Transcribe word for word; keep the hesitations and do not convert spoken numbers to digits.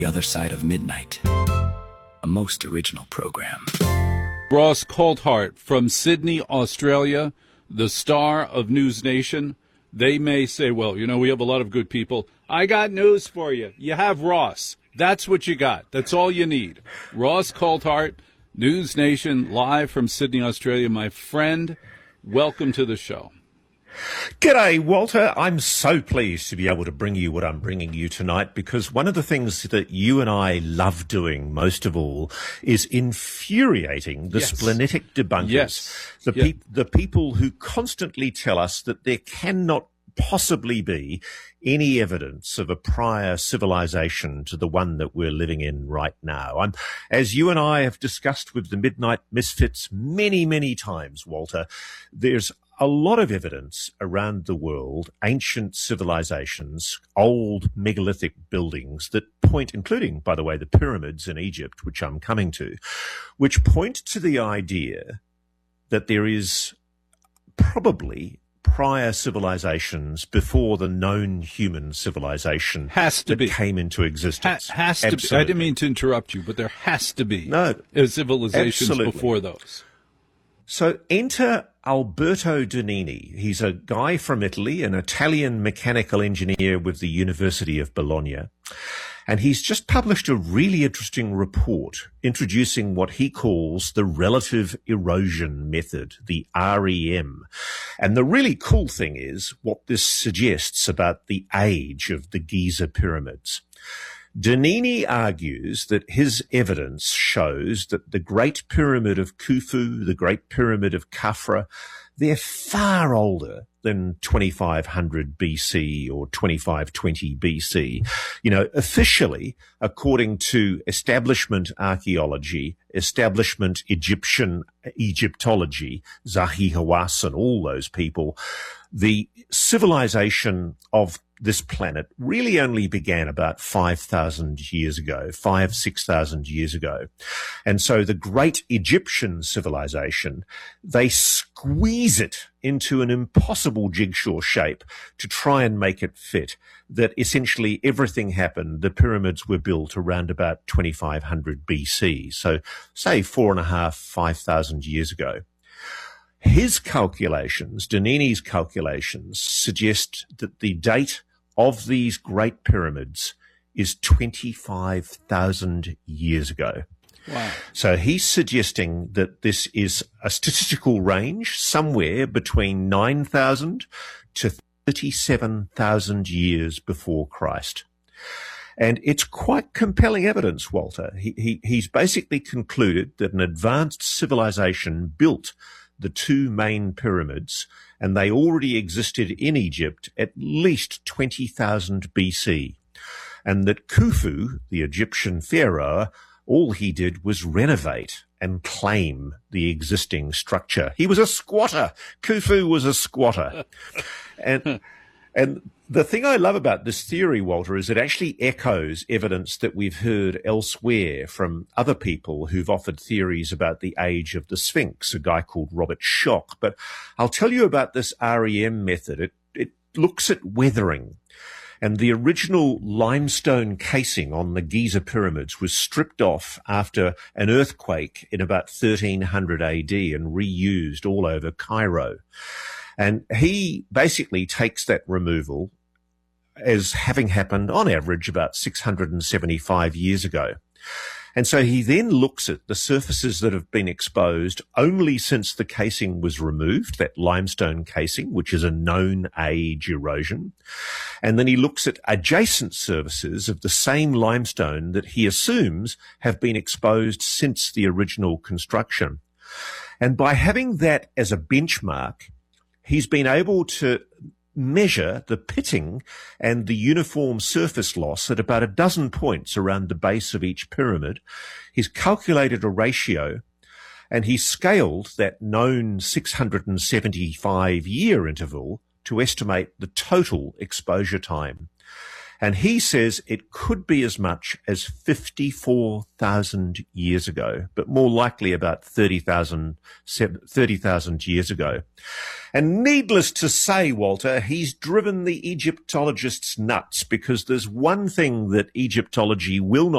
The Other Side of Midnight, a most original program. Ross Coulthart from Sydney, Australia, the star of News Nation. They may say, well, you know, we have a lot of good people. I got news for you. You have Ross. That's what you got. That's all you need. Ross Coulthart, News Nation, live from Sydney, Australia. My friend, welcome to the show. G'day, Walter. I'm so pleased to be able to bring you what I'm bringing you tonight, because one of the things that you and I love doing most of all is infuriating the Yes. splenetic debunkers, Yes. the, Yep. peop the people who constantly tell us that there cannot possibly be any evidence of a prior civilization to the one that we're living in right now. I'm, as you and I have discussed with the Midnight Misfits many, many times, Walter, there's a lot of evidence around the world, ancient civilizations, old megalithic buildings that point, including, by the way, the pyramids in Egypt, which I'm coming to, which point to the idea that there is probably prior civilizations before the known human civilization Has to that be. came into existence. Ha- has to be. I Absolutely. didn't mean to interrupt you, but there has to be No, uh, civilizations absolutely. before those. So enter Alberto Donini. He's a guy from Italy, an Italian mechanical engineer with the University of Bologna. And he's just published a really interesting report introducing what he calls the relative erosion method, the R E M. And the really cool thing is what this suggests about the age of the Giza pyramids. Donini argues that his evidence shows that the Great Pyramid of Khufu, the Great Pyramid of Khafra, they're far older than twenty-five hundred B C or twenty-five twenty B C. You know, officially, according to establishment archaeology, establishment Egyptian Egyptology, Zahi Hawass and all those people, the civilization of this planet really only began about five thousand years ago, five, six thousand years ago. And so the great Egyptian civilization, they squeeze it into an impossible jigsaw shape to try and make it fit, that essentially everything happened. The pyramids were built around about twenty-five hundred B C. So say four and a half, five thousand years ago. His calculations, Donini's calculations, suggest that the date of these great pyramids is twenty-five thousand years ago. Wow. So he's suggesting that this is a statistical range somewhere between nine thousand to thirty-seven thousand years before Christ. And it's quite compelling evidence, Walter. He, he, he's basically concluded that an advanced civilization built the two main pyramids, and they already existed in Egypt at least twenty thousand B C. And that Khufu, the Egyptian pharaoh, all he did was renovate and claim the existing structure. He was a squatter. Khufu was a squatter. And and the thing I love about this theory, Walter, is it actually echoes evidence that we've heard elsewhere from other people who've offered theories about the age of the Sphinx, a guy called Robert Schoch. But I'll tell you about this R E M method. It, it looks at weathering. And the original limestone casing on the Giza pyramids was stripped off after an earthquake in about thirteen hundred A D and reused all over Cairo. And he basically takes that removal as having happened on average about six hundred seventy-five years ago. And so he then looks at the surfaces that have been exposed only since the casing was removed, that limestone casing, which is a known age erosion. And then he looks at adjacent surfaces of the same limestone that he assumes have been exposed since the original construction. And by having that as a benchmark, he's been able to measure the pitting and the uniform surface loss at about a dozen points around the base of each pyramid. He's calculated a ratio, and he's scaled that known six hundred seventy-five year interval to estimate the total exposure time. And he says it could be as much as fifty-four thousand years ago, but more likely about thirty thousand years ago. And needless to say, Walter, he's driven the Egyptologists nuts, because there's one thing that Egyptology will not